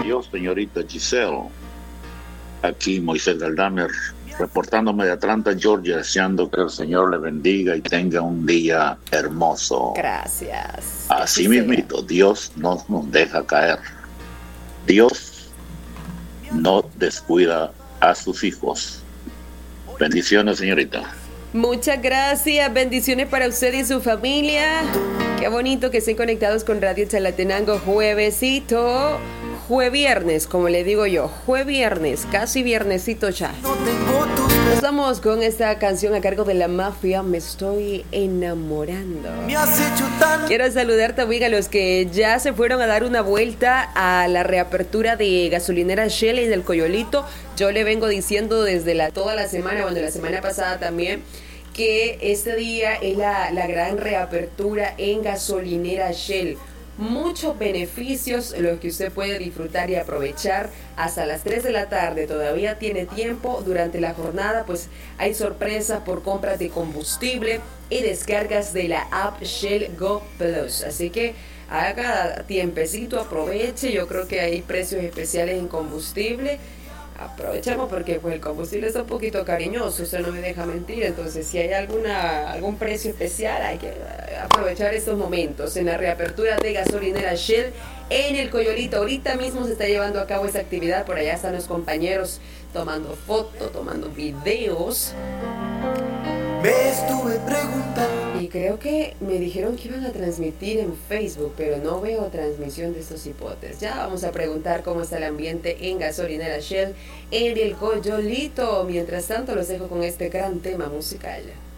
Dios, señorita Giselle. Aquí Moisés Galdamer, reportándome de Atlanta, Georgia, deseando que el Señor le bendiga y tenga un día hermoso. Gracias. Así mismito, Dios no nos deja caer. Dios no descuida a sus hijos. Bendiciones, señorita. Muchas gracias, bendiciones para usted y su familia. Qué bonito que estén conectados con Radio Chalatenango juevesito. Jueviernes, como le digo yo, jueviernes, casi viernesito ya. Nos vamos con esta canción a cargo de La Mafia, Me Estoy Enamorando. Quiero saludar también a los que ya se fueron a dar una vuelta a la reapertura de gasolinera Shell en el Coyolito. Yo le vengo diciendo desde toda la semana, bueno, la semana pasada también, que este día es la gran reapertura en gasolinera Shell. Muchos beneficios los que usted puede disfrutar y aprovechar hasta las 3 de la tarde. Todavía tiene tiempo. Durante la jornada pues hay sorpresas por compras de combustible y descargas de la app Shell Go Plus. Así que haga tiempecito, aproveche. Yo creo que hay precios especiales en combustible. Aprovechemos porque pues el combustible está un poquito cariñoso, usted no me deja mentir. Entonces si hay algún precio especial hay que aprovechar estos momentos en la reapertura de gasolinera Shell en el Coyolito. Ahorita mismo se está llevando a cabo esa actividad. Por allá están los compañeros tomando fotos, tomando videos. Me estuve preguntando. Y creo que me dijeron que iban a transmitir en Facebook, pero no veo transmisión de estos hipotes. Ya vamos a preguntar cómo está el ambiente en gasolinera Shell en el Coyolito. Mientras tanto los dejo con este gran tema musical.